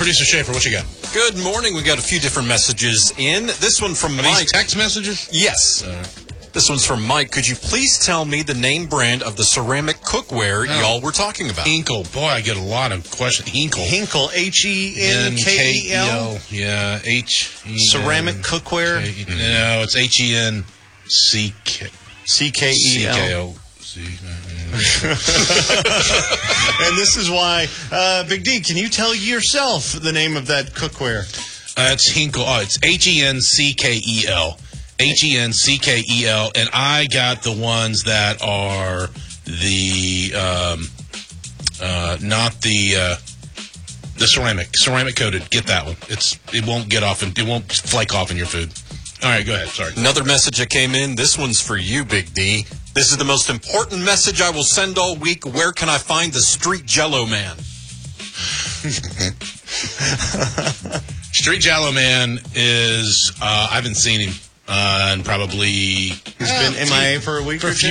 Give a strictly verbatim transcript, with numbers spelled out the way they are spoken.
Producer Schaefer, what you got? Good morning. We got a few different messages in. This one from Are Mike. these text messages? Yes. Uh, This one's from Mike. Could you please tell me the name brand of the ceramic cookware Oh. y'all were talking about? Hinkle. Boy, I get a lot of questions. Hinkle. Hinkle, H E N K E L. Yeah, H E N. Ceramic cookware. K- No, it's H E N C K. C K E L. C K O. C- And this is why, uh, Big D, can you tell yourself the name of that cookware? Uh, it's Hinkle. Oh, it's H E N C K E L. H E N C K E L. And I got the ones that are the, um, uh, not the, uh, the ceramic. Ceramic coated. Get that one. It's, it won't get off, and it won't flake off in your food. All right, go ahead. Sorry. Another message that came in. This one's for you, Big D. This is the most important message I will send all week. Where can I find the Street Jello Man? Street Jello Man is, uh, I haven't seen him, uh, and probably... He's been M I A for a week for a or two. few